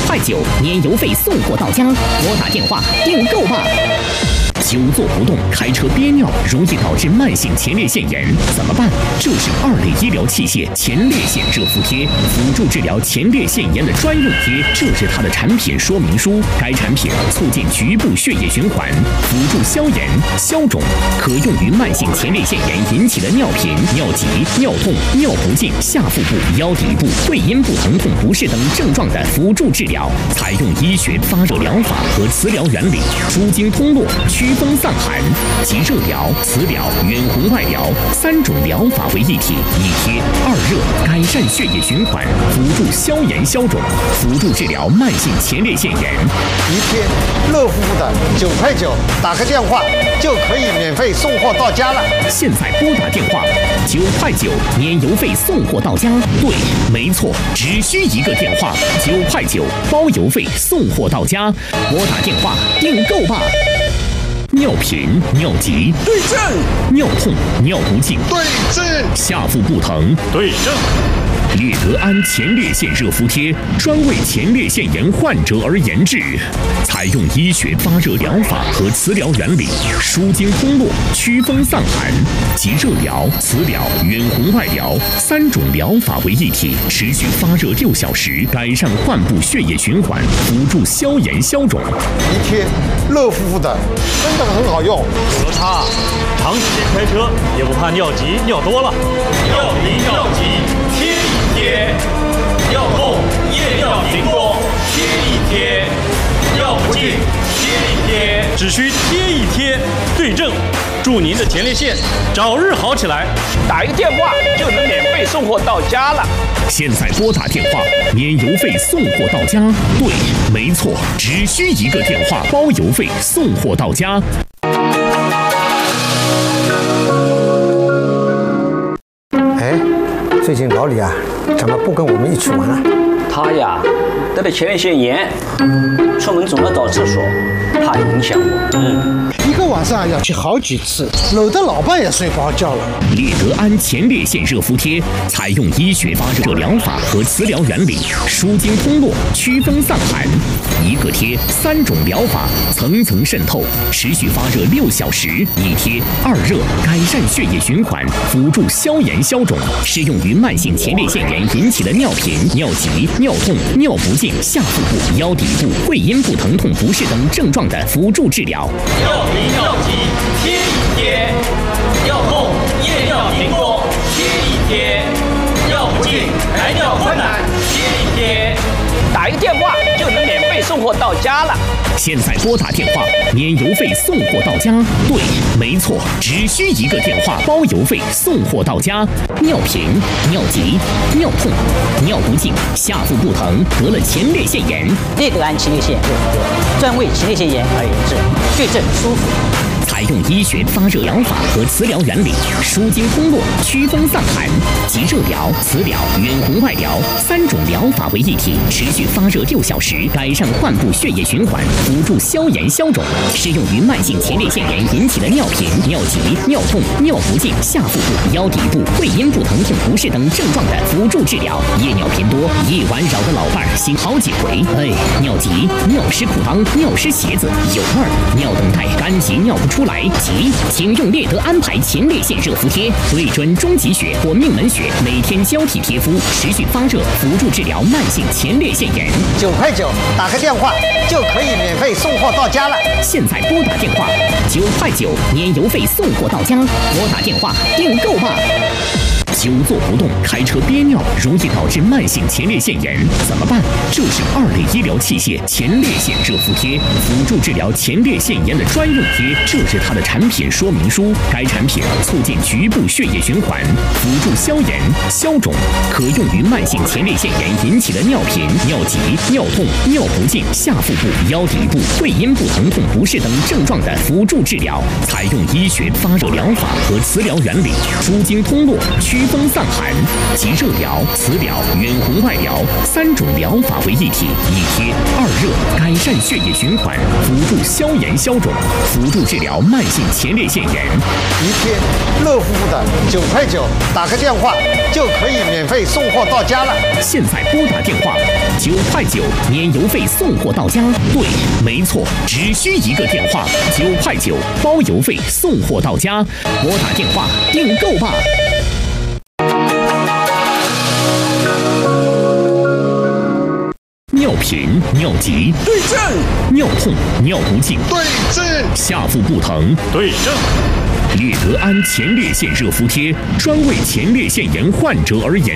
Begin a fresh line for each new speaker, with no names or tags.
块9，年邮费送货到家，拨打电话订购吧。久坐不动，开车憋尿，容易导致慢性前列腺炎，怎么办？这是2类医疗器械前列腺热敷贴，辅助治疗前列腺炎的专用贴。这是它的产品说明书。该产品促进局部血液循环，辅助消炎消肿，可用于慢性前列腺炎引起的尿频、尿急、尿痛、尿不尽、下腹部、腰底部、会阴部疼痛不适等症状的辅助治疗。采用医学发热疗法和磁疗原理，输精通络，驱风散寒，集热疗、磁疗、远红外疗3种疗法为一体，一贴2热，改善血液循环，辅助消炎消肿，辅助治疗慢性前列腺炎。
一贴热乎乎的9块9，打个电话就可以免费送货到家了。
现在拨打电话9块9，年邮费送货到家。对，没错，只需一个电话，9块9，包邮费送货到家。拨打电话订购吧。尿频、尿急
对症，
尿痛、尿不尽
对症，
下腹部疼
对症。
列德安前列腺热敷贴专为前列腺炎患者而研制，采用医学发热疗法和磁疗原理，输精通络，驱风散寒，集热疗、磁疗、远红外疗3种疗法为一体，持续发热6小时，改善患部血液循环，辅助消炎消肿。
一贴热乎乎的，真的很好用。
有了它，长时间开车也不怕尿急尿多了。
尿频尿急贴一贴，尿痛夜尿频多贴一贴，尿不尽贴一贴，
只需贴一贴，对症，祝您的前列腺早日好起来。
打一个电话就能免费送货到家了。
现在拨打电话，免邮费送货到家。对，没错，只需一个电话，包邮费送货到家。
哎，最近老李啊，怎么不跟我们一起玩啊？
他呀，得了前列腺炎，出门总要找厕所，怕影响我。
一个晚上要去好几次，搂得老伴也睡不好觉了。
列德安前列腺热敷贴采用医学发热疗法和磁疗原理，输精通络，驱风散寒，一个贴3种疗法层层渗透，持续发热6小时，一贴2热，改善血液循环，辅助消炎消肿，适用于慢性前列腺炎引起的尿频、尿急、尿痛、尿不尽、下腹部、腰底部、会阴部疼痛不适等症状的辅助治疗。
尿频尿急贴一贴，尿痛夜尿频多贴一贴，尿不尽排尿困难贴一贴，
打一个电话就能免费送货到家了。
现在拨打电话，免邮费送货到家。对，没错，只需一个电话，包邮费送货到家。尿频、尿急、尿痛、尿不尽、下腹部疼，得了前列腺炎，
列德安前列腺热敷贴，专为前列腺炎而研制，对症舒服。
采用医学发热疗法和磁疗原理，输精通络，驱风散寒，集热疗、磁疗、远红外疗3种疗法为一体，持续发热6小时，改善患部血液循环，辅助消炎消肿，适用于慢性前列腺炎引起的尿频、尿急、尿痛、尿不尽、下腹部、腰底部、会阴部疼痛不适等症状的辅助治疗。夜尿频多，夜晚扰得老伴儿醒好几回，尿急、尿湿裤裆、尿湿鞋子有味儿，尿等待干急尿不出来急，请用列德安排前列腺热敷贴，对准中极穴或命门穴，每天交替贴敷，持续发热，辅助治疗慢性前列腺炎。
9块9，打个电话就可以免费送货到家了。
现在拨打电话9块9，年邮费送货到家。拨打电话订购吧。久坐不动，开车憋尿，容易导致慢性前列腺炎，怎么办？这是2类医疗器械前列腺热敷贴，辅助治疗前列腺炎的专用贴。这是它的产品说明书。该产品促进局部血液循环，辅助消炎消肿，可用于慢性前列腺炎引起的尿频、尿急、尿痛、尿不尽、下腹部、腰底部、会阴部疼痛不适等症状的辅助治疗。采用医学发热疗法和磁疗原理，输精通络，驱风散寒，集热疗、磁疗、远红外疗3种疗法为一体，一贴二热，改善血液循环，辅助消炎消肿，辅助治疗慢性前列腺炎。
一贴乐肤的9块9，打个电话就可以免费送货到家了。
现在拨打电话9块9，免邮费送货到家。对，没错，只需一个电话，9块9，包邮费送货到家。拨打电话订购吧。尿频、尿急对症，尿痛、尿不尽对症，下腹不疼
对症。
列德安前列腺热敷贴专为前列腺炎患者而研